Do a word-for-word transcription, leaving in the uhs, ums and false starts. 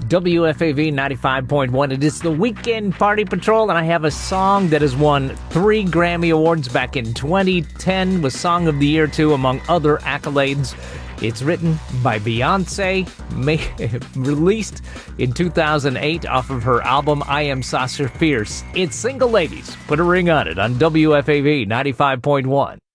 W F A V ninety-five point one. It is the Weekend Party Patrol, and I have a song that has won three Grammy Awards back in twenty ten, was Song of the Year, too, among other accolades. It's written by Beyonce, may, released in two thousand eight off of her album I Am Sasha Fierce. It's Single Ladies. Put a ring on it on W F A V ninety-five point one.